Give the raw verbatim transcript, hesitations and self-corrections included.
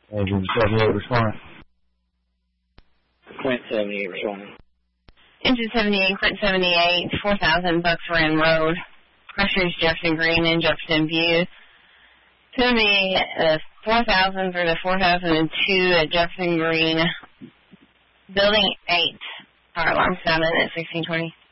Andrew seventy-eight responding. Quint seventy-eight responding. Engine seventy-eight, Quint seventy-eight, four thousand Bucks Run Road. Pressure is Jefferson Green and Jefferson View. Send me uh, four thousand for the four thousand two at Jefferson Green. Building eight. Fire alarm sounded at sixteen twenty.